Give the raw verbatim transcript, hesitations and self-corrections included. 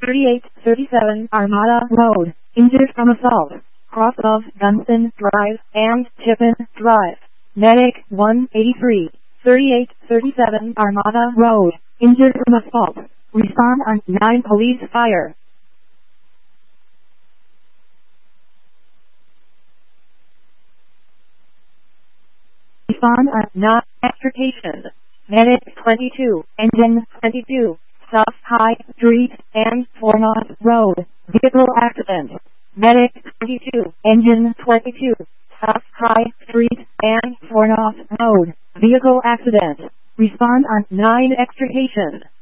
thirty-eight thirty-seven Armada Road, injured from assault, cross of Gunston Drive and Tippin Drive. Medic one eighty-three, thirty-eight thirty-seven Armada Road, injured from assault. Respond on nine police fire. Respond on nine extrication. Medic twenty-two, engine twenty-two, South High Street and Fornos Road, vehicle accident. Medic twenty-two, engine twenty-two, South High Street and Fornos Road, vehicle accident. Respond on nine extrication.